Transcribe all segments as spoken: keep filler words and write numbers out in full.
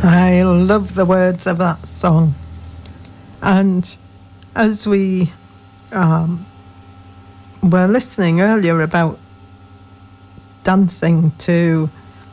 I love the words of that song. And as we um, were listening earlier about dancing to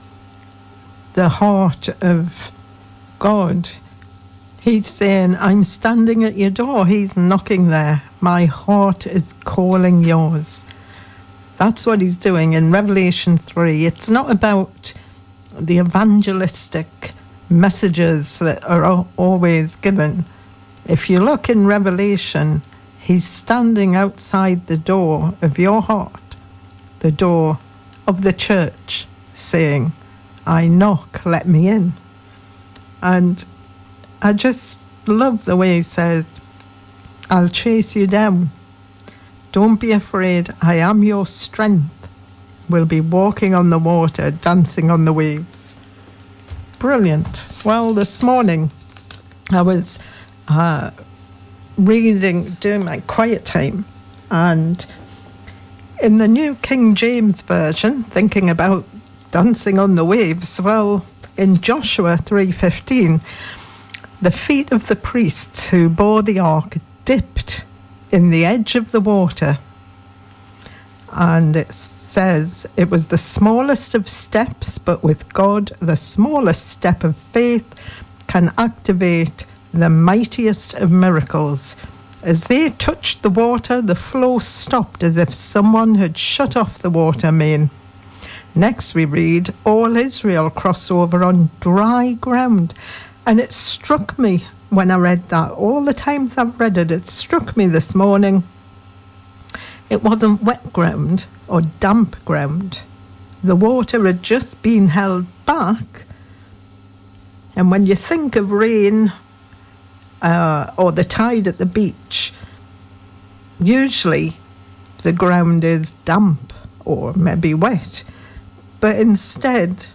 the heart of God, he's saying, I'm standing at your door. He's knocking there. My heart is calling yours. That's what he's doing in Revelation three. It's not about the evangelistic messages that are always given. If you look in Revelation, he's standing outside the door of your heart, the door of the church, saying, I knock, let me in. And I just love the way he says, I'll chase you down. Don't be afraid, I am your strength. We'll be walking on the water, dancing on the waves. Brilliant. Well, this morning I was uh, reading, doing my quiet time, and in the New King James Version, thinking about dancing on the waves, well, in Joshua three fifteen, the feet of the priests who bore the ark dipped in the edge of the water, and it says it was the smallest of steps, but with God the smallest step of faith can activate the mightiest of miracles. As they touched the water, the flow stopped as if someone had shut off the water main. Next we read, all Israel crossed over on dry ground, and it struck me when I read that, all the times I've read it, it struck me this morning. It wasn't wet ground or damp ground. The water had just been held back. And when you think of rain uh, or the tide at the beach, usually the ground is damp or maybe wet. But instead,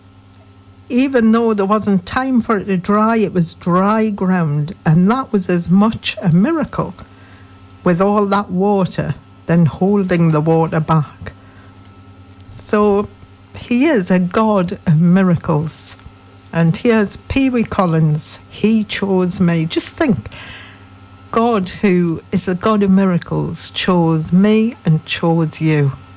even though there wasn't time for it to dry, it was dry ground. And that was as much a miracle with all that water than holding the water back. So he is a God of miracles. And here's Pee Wee Collins, He Chose Me. Just think, God, who is a God of miracles, chose me and chose you.